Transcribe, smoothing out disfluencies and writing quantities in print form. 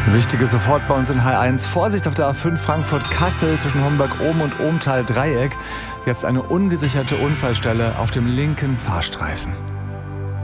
Wichtige sofort bei uns in H1. Vorsicht auf der A5 Frankfurt-Kassel zwischen Homberg-Oben und Ohmtal-Dreieck. Jetzt eine ungesicherte Unfallstelle auf dem linken Fahrstreifen.